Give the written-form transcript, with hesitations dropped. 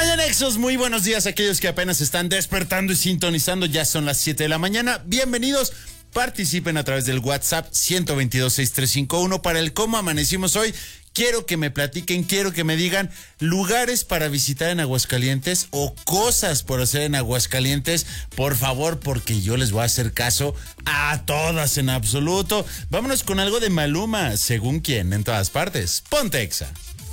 Mañanexos, muy buenos días a aquellos que apenas están despertando y sintonizando. Ya son las 7 de la mañana. Bienvenidos. Participen a través del WhatsApp 122-6351 para el cómo amanecimos hoy. Quiero que me platiquen, quiero que me digan lugares para visitar en Aguascalientes o cosas por hacer en Aguascalientes, por favor, porque yo les voy a hacer caso a todas en absoluto. Vámonos con algo de Maluma, según quién, en todas partes. Ponte Exa.